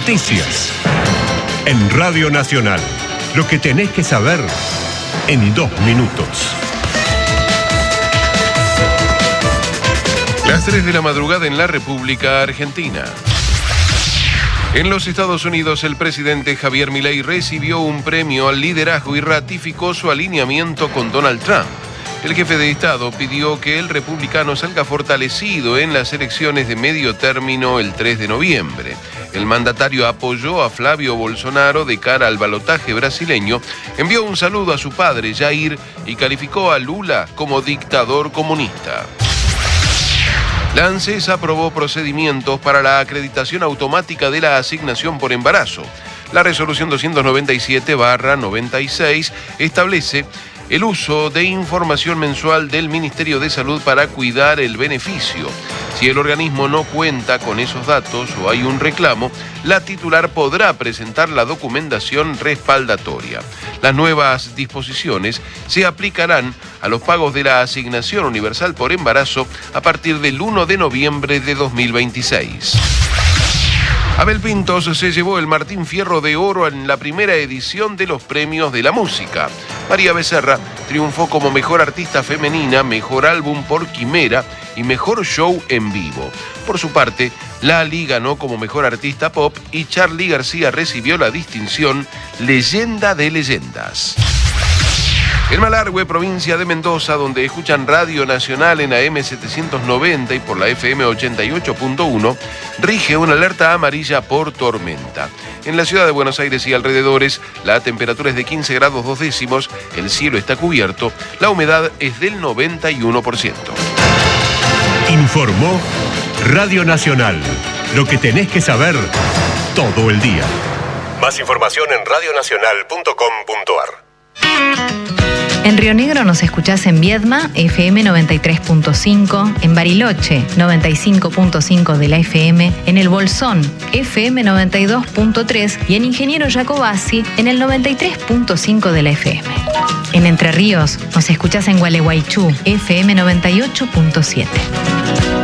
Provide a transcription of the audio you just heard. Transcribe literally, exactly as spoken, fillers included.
Noticias. En Radio Nacional. Lo que tenés que saber en dos minutos. Las tres de la madrugada en la República Argentina. En los Estados Unidos, el presidente Javier Milei recibió un premio al liderazgo y ratificó su alineamiento con Donald Trump. El jefe de Estado pidió que el republicano salga fortalecido en las elecciones de medio término el tres de noviembre. El mandatario apoyó a Flavio Bolsonaro de cara al balotaje brasileño, envió un saludo a su padre, Jair, y calificó a Lula como dictador comunista. La ANSES aprobó procedimientos para la acreditación automática de la asignación por embarazo. La resolución doscientos noventa y siete barra noventa y seis establece el uso de información mensual del Ministerio de Salud para cuidar el beneficio. Si el organismo no cuenta con esos datos o hay un reclamo, la titular podrá presentar la documentación respaldatoria. Las nuevas disposiciones se aplicarán a los pagos de la asignación universal por embarazo a partir del primero de noviembre de dos mil veintiséis. Abel Pintos se llevó el Martín Fierro de Oro en la primera edición de los Premios de la Música. María Becerra triunfó como Mejor Artista Femenina, Mejor Álbum por Quimera y Mejor Show en Vivo. Por su parte, Lali ganó como Mejor Artista Pop y Charly García recibió la distinción Leyenda de Leyendas. En Malargüe, provincia de Mendoza, donde escuchan Radio Nacional en A M setecientos noventa y por la F M ochenta y ocho punto uno, rige una alerta amarilla por tormenta. En la ciudad de Buenos Aires y alrededores, la temperatura es de quince grados dos décimos, el cielo está cubierto, la humedad es del noventa y uno por ciento. Informó Radio Nacional. Lo que tenés que saber todo el día. Más información en radio nacional punto com punto ar. En Río Negro nos escuchás en Viedma, F M noventa y tres punto cinco, en Bariloche, noventa y cinco punto cinco de la F M, en El Bolsón, F M noventa y dos punto tres y en Ingeniero Jacobasi, en el noventa y tres punto cinco de la F M. En Entre Ríos nos escuchás en Gualeguaychú, F M noventa y ocho punto siete.